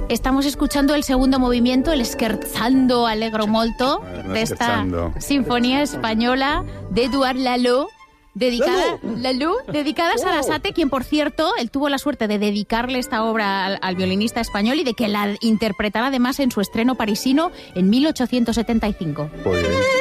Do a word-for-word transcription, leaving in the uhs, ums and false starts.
Estamos escuchando el segundo movimiento, el Scherzando Allegro Molto, Bueno, de esta scherzando. sinfonía española de Eduard Lalo, dedicada, Lalo, dedicada a Sarasate, quien, por cierto, él tuvo la suerte de dedicarle esta obra al, al violinista español y de que la interpretara además en su estreno parisino en mil ochocientos setenta y cinco. Muy bien.